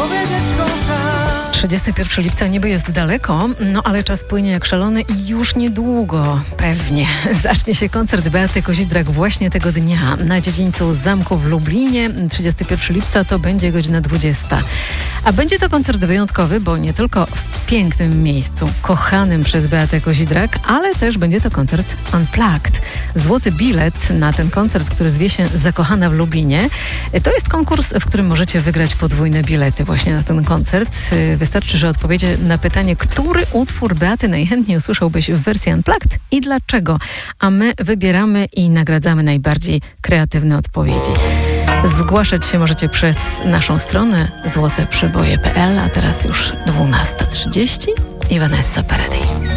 powiedzieć kocham. 31 lipca niby jest daleko, no ale czas płynie jak szalony i już niedługo pewnie zacznie się koncert Beaty Kozidrak właśnie tego dnia na dziedzińcu Zamku w Lublinie. 31 lipca to będzie godzina 20. A będzie to koncert wyjątkowy, bo nie tylko w pięknym miejscu, kochanym przez Beatę Kozidrak, ale też będzie to koncert Unplugged. Złoty bilet na ten koncert, który zwie się Zakochana w Lublinie. To jest konkurs, w którym możecie wygrać podwójne bilety właśnie na ten koncert. Wystarczy, że odpowiecie na pytanie, który utwór Beaty najchętniej usłyszałbyś w wersji Unplugged i dlaczego. A my wybieramy i nagradzamy najbardziej kreatywne odpowiedzi. Zgłaszać się możecie przez naszą stronę złoteprzeboje.pl, a teraz już 12:30 i Vanessa Paradis.